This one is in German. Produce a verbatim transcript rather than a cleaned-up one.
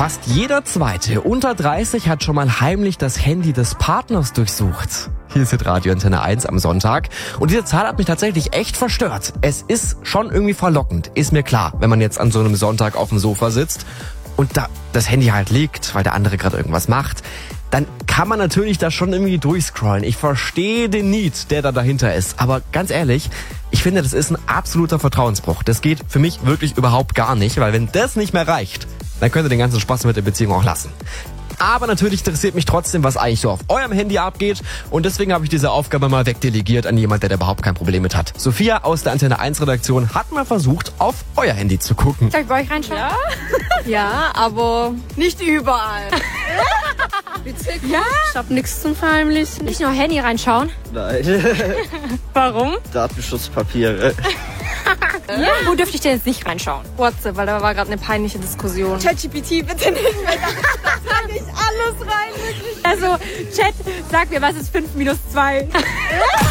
Fast jeder Zweite unter dreißig hat schon mal heimlich das Handy des Partners durchsucht. Hier ist Radio Antenne eins am Sonntag. Und diese Zahl hat mich tatsächlich echt verstört. Es ist schon irgendwie verlockend, ist mir klar, wenn man jetzt an so einem Sonntag auf dem Sofa sitzt und da das Handy halt liegt, weil der andere gerade irgendwas macht. Dann kann man natürlich da schon irgendwie durchscrollen. Ich verstehe den Need, der da dahinter ist. Aber ganz ehrlich, ich finde, das ist ein absoluter Vertrauensbruch. Das geht für mich wirklich überhaupt gar nicht, weil wenn das nicht mehr reicht, dann könnt ihr den ganzen Spaß mit der Beziehung auch lassen. Aber natürlich interessiert mich trotzdem, was eigentlich so auf eurem Handy abgeht. Und deswegen habe ich diese Aufgabe mal wegdelegiert an jemand, der da überhaupt kein Problem mit hat. Sophia aus der Antenne eins Redaktion hat mal versucht, auf euer Handy zu gucken. Soll ich bei euch reinschauen? Ja, Ja, aber nicht überall. witzig. Ja? Ich hab nichts zum Verheimlichen. Nicht nur Handy reinschauen. Nein, Warum? Datenschutzpapiere. Ja. Wo dürfte ich denn jetzt nicht reinschauen? WhatsApp, weil da war gerade eine peinliche Diskussion. ChatGPT, bitte nicht mehr. Da kann ich alles rein, wirklich. Also, Chat, sag mir, was ist fünf minus zwei?